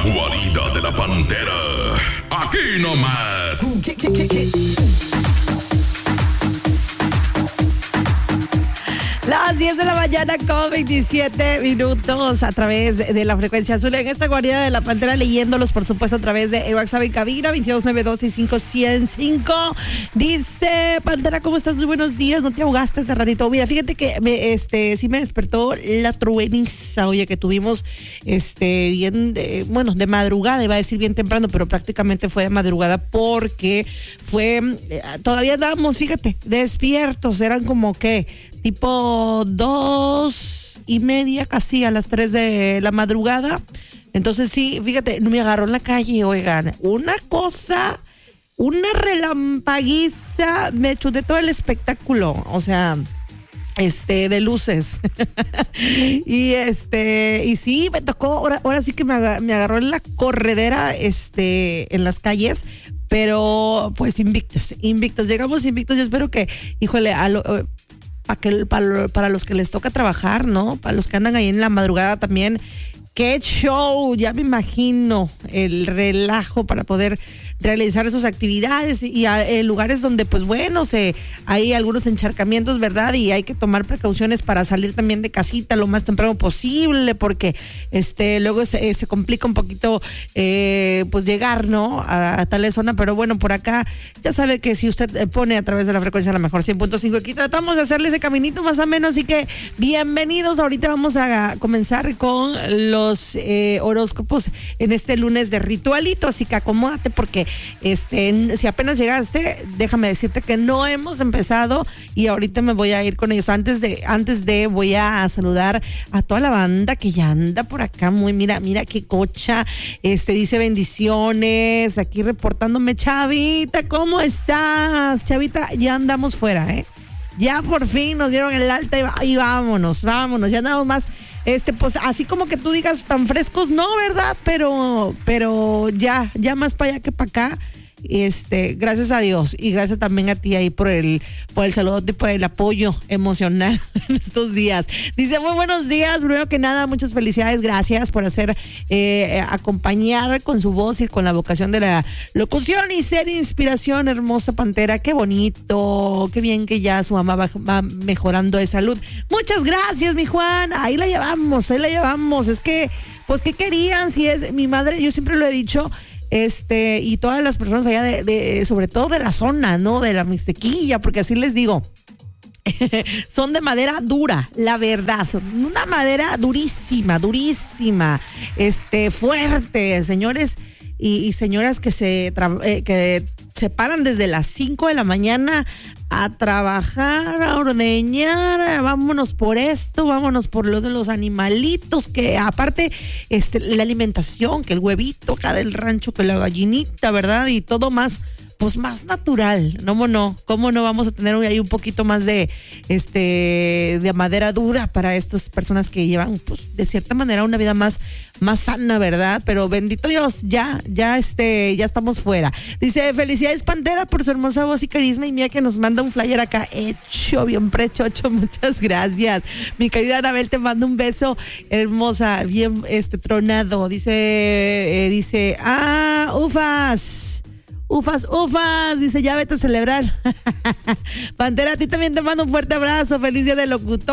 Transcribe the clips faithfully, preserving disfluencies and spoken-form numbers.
La guarida de la pantera. Aquí nomás. ¿Qué, qué, qué, qué? Las diez de la mañana con veintisiete minutos a través de la frecuencia azul en esta guarida de la pantera, leyéndolos por supuesto a través de WhatsApp en cabina veintidós noventa y dos sesenta y cinco ciento cinco. Dice Pantera, ¿cómo estás? Muy buenos días, ¿no te ahogaste hace ratito? Mira, fíjate que me, este sí me despertó la trueniza, oye, que tuvimos este bien, de, bueno, de madrugada, iba a decir bien temprano, pero prácticamente fue de madrugada porque fue, eh, todavía estábamos, fíjate, despiertos, eran como que tipo dos y media, casi a las tres de la madrugada. Entonces sí, fíjate, me agarró en la calle, oigan, una cosa, una relampaguiza, me chuté todo el espectáculo, o sea, este, de luces. y este, y sí, me tocó, ahora, ahora sí que me agarró, me agarró en la corredera, este, en las calles. Pero pues invictos, invictos, llegamos invictos. Yo espero que, híjole, a lo, Para, que, para, para los que les toca trabajar, ¿no? Para los que andan ahí en la madrugada también. ¡Qué show! Ya me imagino el relajo para poder realizar esas actividades y a, en lugares donde, pues bueno, se hay algunos encharcamientos, ¿verdad? Y hay que tomar precauciones para salir también de casita lo más temprano posible, porque este luego se, se complica un poquito, eh, pues llegar, ¿no? A, a tal zona, pero bueno, por acá ya sabe que si usted pone a través de la frecuencia a la mejor cien punto cinco, aquí tratamos de hacerle ese caminito más o menos, así que bienvenidos. Ahorita vamos a comenzar con los eh, horóscopos en este lunes de ritualito, así que acomódate porque Este, si apenas llegaste, déjame decirte que no hemos empezado y ahorita me voy a ir con ellos. Antes de, antes de voy a saludar a toda la banda que ya anda por acá. Muy, mira, mira qué cocha. Este dice bendiciones. Aquí reportándome, Chavita, ¿cómo estás? Chavita, ya andamos fuera, ¿eh? Ya por fin nos dieron el alta y, va, y vámonos, vámonos. Ya andamos más. Este, pues así como que tú digas tan frescos, no, ¿verdad? Pero, pero ya, ya más para allá que para acá. Este, gracias a Dios y gracias también a ti ahí por el, por el saludo y por el apoyo emocional en estos días. Dice, muy buenos días, primero que nada, muchas felicidades, gracias por hacer, eh, acompañar con su voz y con la vocación de la locución y ser inspiración, hermosa Pantera, qué bonito, qué bien que ya su mamá va, va mejorando de salud. Muchas gracias, mi Juan, ahí la llevamos, ahí la llevamos, es que, pues, ¿qué querían? Si es mi madre, yo siempre lo he dicho, Este, y todas las personas allá de, de, sobre todo de la zona, ¿no? De la Mixtequilla, porque así les digo, son de madera dura, la verdad, una madera durísima, durísima, este, fuerte, señores y, y señoras que se, tra- eh, que se paran desde las cinco de la mañana a trabajar, a ordeñar, vámonos por esto, vámonos por los de los animalitos, que aparte este, la alimentación, que el huevito acá del rancho, que la gallinita, ¿verdad? Y todo más, pues más natural, ¿cómo no? ¿Cómo no vamos a tener ahí un poquito más de este de madera dura para estas personas que llevan, pues, de cierta manera una vida más, más sana, ¿verdad? Pero bendito Dios, ya, ya este, ya estamos fuera. Dice, felicidades Pantera por su hermosa voz y carisma, y mira que nos manda un flyer acá hecho, bien prechocho, muchas gracias. Mi querida Anabel, te mando un beso, hermosa, bien este tronado. Dice, eh, dice, ah, ufas. Ufas, ufas, dice, ya vete a celebrar. Pantera, a ti también te mando un fuerte abrazo. Feliz día del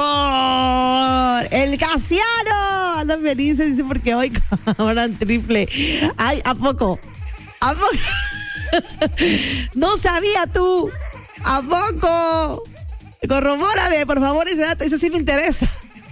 locutor. El Casiano. Andan felices, dice, porque hoy cobran triple. Ay, ¿a poco? ¿A poco? No sabía tú. ¿A poco? Corrobórame, por favor, ese dato. Eso sí me interesa.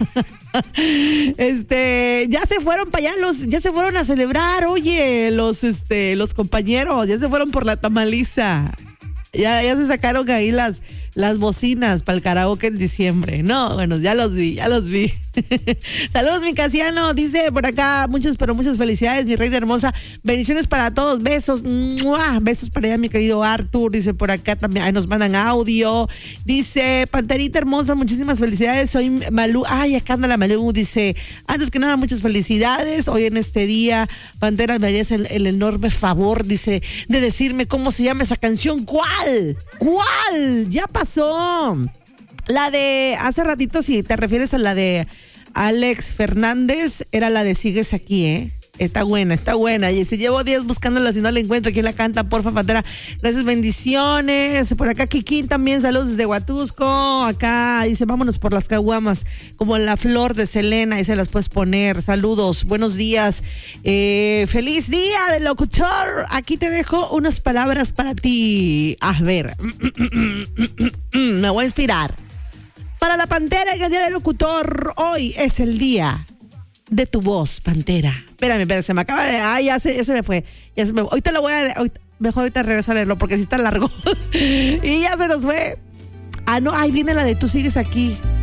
Este, ya se fueron para allá los, ya se fueron a celebrar, oye, los este, los compañeros, ya se fueron por la tamaliza. Ya, ya se sacaron ahí las, las bocinas para el karaoke en diciembre. No, bueno, ya los vi, ya los vi. Saludos, mi Casiano. Dice por acá, muchas, pero muchas felicidades, mi reina hermosa. Bendiciones para todos, besos. ¡Mua! Besos para allá, mi querido Arthur. Dice por acá también, ahí nos mandan audio. Dice, Panterita hermosa, muchísimas felicidades. Soy Malú. Ay, acá anda la Malú. Dice, antes que nada, muchas felicidades. Hoy en este día, Pantera, me harías el, el enorme favor, dice, de decirme cómo se llama esa canción. ¿Cuál? ¿Cuál? Ya pasó. La de hace ratito, si te refieres a la de Alex Fernández, era la de Sigues aquí, ¿eh? Está buena, está buena. Y si llevo días buscándola, si no la encuentro, ¿quién la canta? Porfa, Pantera. Gracias, bendiciones. Por acá, Kikín también, saludos desde Huatusco. Acá dice, vámonos por las caguamas, como la flor de Selena, y se las puedes poner. Saludos, buenos días. Eh, feliz día del locutor. Aquí te dejo unas palabras para ti. A ver, me voy a inspirar. Para la Pantera, en el día del locutor, hoy es el día de tu voz, Pantera. Espérame, espérame, se me acaba de... Ay, ya se, ya se me fue. Ya se me... Ahorita lo voy a... Ahorita, mejor ahorita regreso a leerlo porque sí está largo. Y ya se nos fue. Ah, no, ahí viene la de Tú sigues aquí.